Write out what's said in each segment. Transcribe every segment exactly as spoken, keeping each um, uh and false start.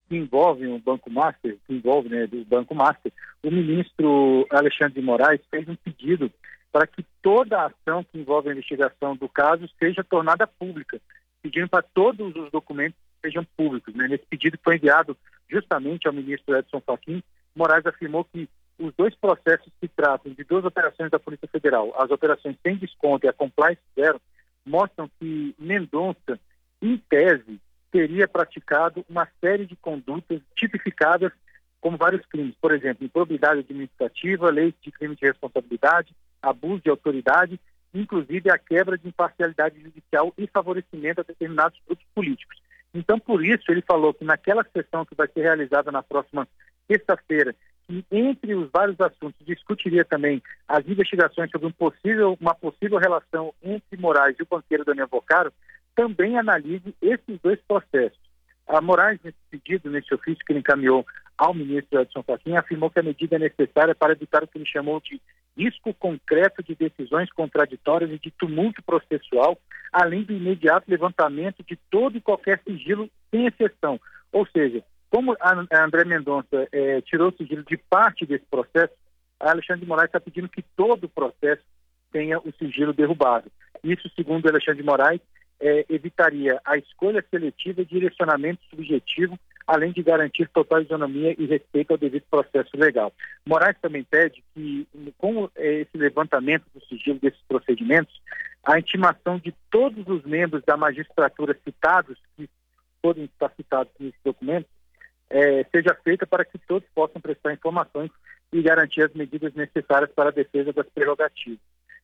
que envolvem o Banco Master, que envolve, né, do Banco Master, o ministro Alexandre de Moraes fez um pedido para que toda a ação que envolve a investigação do caso seja tornada pública, pedindo para todos os documentos sejam públicos, né? Nesse pedido que foi enviado justamente ao ministro Edson Fachin, Moraes afirmou que os dois processos se tratam de duas operações da Polícia Federal, as operações sem desconto e a Compliance Zero, mostram que Mendonça, em tese, teria praticado uma série de condutas tipificadas como vários crimes, por exemplo, improbidade administrativa, lei de crime de responsabilidade, abuso de autoridade, inclusive a quebra de imparcialidade judicial e favorecimento a determinados grupos políticos. Então, por isso, ele falou que naquela sessão que vai ser realizada na próxima sexta-feira, que entre os vários assuntos discutiria também as investigações sobre um possível, uma possível relação entre Moraes e o banqueiro Daniel Vocaro, também analise esses dois processos. A Moraes, nesse pedido, nesse ofício que ele encaminhou ao ministro Edson Fachin, afirmou que a medida é necessária para evitar o que ele chamou de risco concreto de decisões contraditórias e de tumulto processual, além do imediato levantamento de todo e qualquer sigilo, sem exceção. Ou seja, como a André Mendonça eh, tirou o sigilo de parte desse processo, a Alexandre de Moraes está pedindo que todo o processo tenha o sigilo derrubado. Isso, segundo Alexandre de Moraes, eh, evitaria a escolha seletiva e direcionamento subjetivo, além de garantir total isonomia e respeito ao devido processo legal. Moraes também pede que, com esse levantamento do sigilo desses procedimentos, a intimação de todos os membros da magistratura citados, que podem estar citados nesses documentos, é, seja feita para que todos possam prestar informações e garantir as medidas necessárias para a defesa das prerrogativas.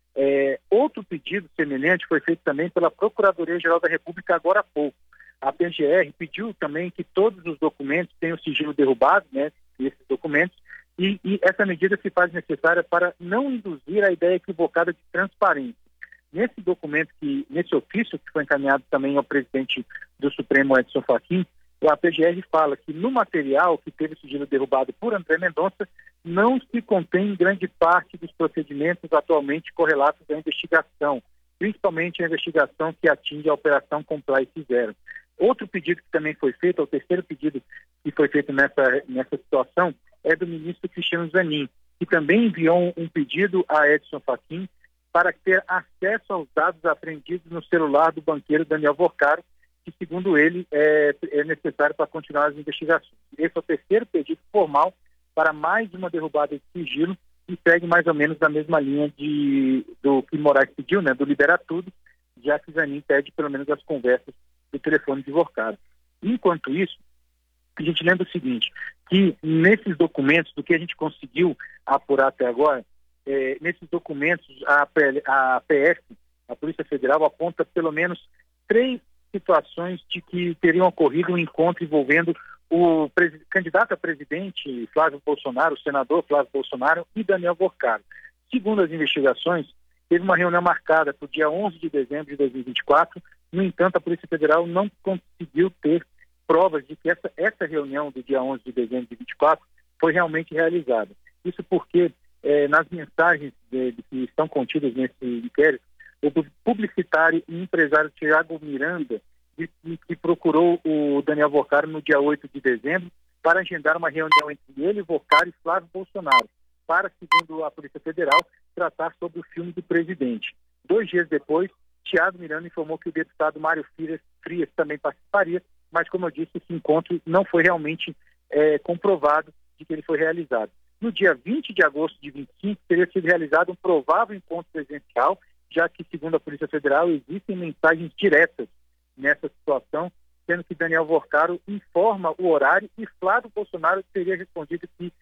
É, outro pedido semelhante foi feito também pela Procuradoria-Geral da República agora há pouco. A P G R pediu também que todos os documentos tenham o sigilo derrubado, né, esses documentos, e, e essa medida se faz necessária para não induzir a ideia equivocada de transparência. Nesse documento, que, nesse ofício que foi encaminhado também ao presidente do Supremo, Edson Fachin, a P G R fala que no material que teve o sigilo derrubado por André Mendonça não se contém grande parte dos procedimentos atualmente correlatos à investigação, principalmente a investigação que atinge a Operação Compliance Zero. Outro pedido que também foi feito, o terceiro pedido que foi feito nessa, nessa situação, é do ministro Cristiano Zanin, que também enviou um pedido a Edson Fachin para ter acesso aos dados apreendidos no celular do banqueiro Daniel Vocaro, que, segundo ele, é, é necessário para continuar as investigações. Esse é o terceiro pedido formal para mais uma derrubada de sigilo e segue mais ou menos na mesma linha de, do que Moraes pediu, né, do liberar tudo, já que Zanin pede pelo menos as conversas do telefone de Vocaro. Enquanto isso, a gente lembra o seguinte, que nesses documentos, do que a gente conseguiu apurar até agora, é, nesses documentos a, a P F, a Polícia Federal, aponta pelo menos três situações de que teriam ocorrido um encontro envolvendo o candidato a presidente Flávio Bolsonaro, o senador Flávio Bolsonaro e Daniel Vocaro. Segundo as investigações, teve uma reunião marcada para o dia onze de dezembro de dois mil e vinte e quatro. No entanto, a Polícia Federal não conseguiu ter provas de que essa, essa reunião do dia onze de dezembro de vinte e quatro foi realmente realizada. Isso porque, eh, nas mensagens de, de que estão contidas nesse inquérito, o publicitário e empresário Tiago Miranda, que, que procurou o Daniel Vocaro no dia oito de dezembro para agendar uma reunião entre ele, Vocaro e Flávio Bolsonaro, para, segundo a Polícia Federal, tratar sobre o filme do presidente. Dois dias depois, Tiago Miranda informou que o deputado Mário Frias, Frias também participaria, mas, como eu disse, esse encontro não foi realmente é, comprovado de que ele foi realizado. No dia vinte de agosto de vinte e cinco, teria sido realizado um provável encontro presencial, já que, segundo a Polícia Federal, existem mensagens diretas nessa situação, sendo que Daniel Vocaro informa o horário e Flávio Bolsonaro teria respondido que